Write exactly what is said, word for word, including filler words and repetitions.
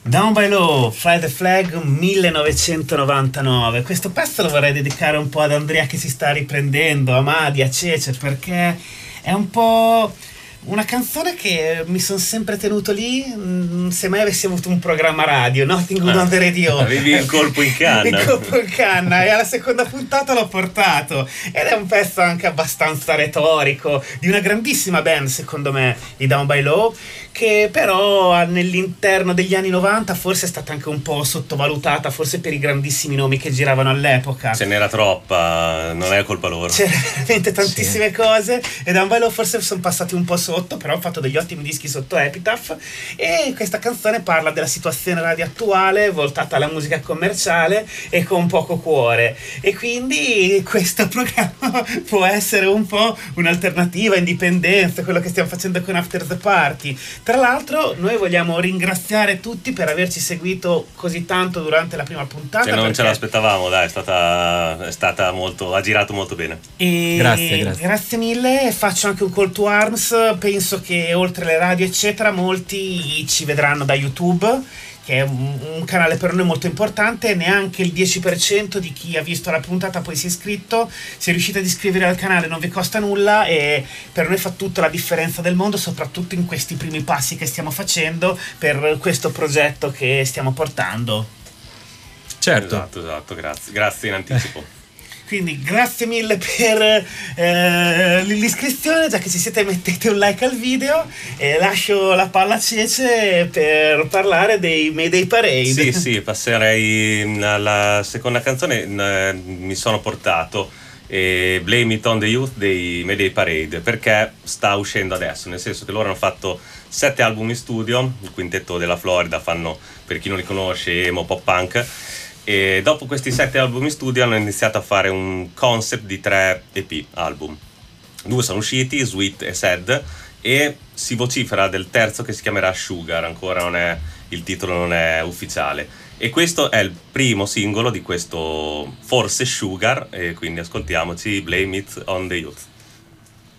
Down by Law, Fly the Flag millenovecentonovantanove. Questo pezzo lo vorrei dedicare un po' ad Andrea che si sta riprendendo, a Madi, a Cece, perché è un po' una canzone che mi sono sempre tenuto lì, se mai avessi avuto un programma radio, Nothing Good ah, on the Radio. Avevi il colpo in canna. Il colpo in canna, e alla seconda puntata l'ho portato. Ed è un pezzo anche abbastanza retorico, di una grandissima band, secondo me, i Down by Law, che però nell'interno degli anni novanta forse è stata anche un po' sottovalutata, forse per i grandissimi nomi che giravano all'epoca. Ce n'era troppa, non è colpa loro. C'era veramente tantissime sì. cose, e Down by Law forse sono passati un po' sotto, però hanno fatto degli ottimi dischi sotto Epitaph. E questa canzone parla della situazione radio attuale, voltata alla musica commerciale e con poco cuore, e quindi questo programma può essere un po' un'alternativa, indipendenza, quello che stiamo facendo con After the Party. Tra l'altro noi vogliamo ringraziare tutti per averci seguito così tanto durante la prima puntata, che non perché... ce l'aspettavamo, dai, è stata, è stata molto, ha girato molto bene. E grazie, grazie. Grazie mille. Faccio anche un call to arms. Penso che oltre le radio eccetera molti ci vedranno da YouTube, che è un, un canale per noi molto importante. Neanche il dieci per cento di chi ha visto la puntata poi si è iscritto. Se riuscite ad iscrivervi al canale non vi costa nulla, e per noi fa tutta la differenza del mondo, soprattutto in questi primi passi che stiamo facendo per questo progetto che stiamo portando. Certo. Esatto, esatto, grazie, grazie in anticipo. Quindi grazie mille per eh, l'iscrizione, già che ci siete mettete un like al video, e lascio la palla a Cece per parlare dei Mayday Parade. Sì, sì, passerei alla seconda canzone. Mi sono portato eh, Blame It on the Youth dei Mayday Parade, perché sta uscendo adesso, nel senso che loro hanno fatto sette album in studio, il quintetto della Florida, fanno, per chi non li conosce, emo pop punk. E dopo questi sette album in studio hanno iniziato a fare un concept di tre E P album. Due sono usciti, Sweet e Sad, e si vocifera del terzo che si chiamerà Sugar, ancora non è, il titolo non è ufficiale. E questo è il primo singolo di questo forse Sugar, e quindi ascoltiamoci Blame It on the Youth.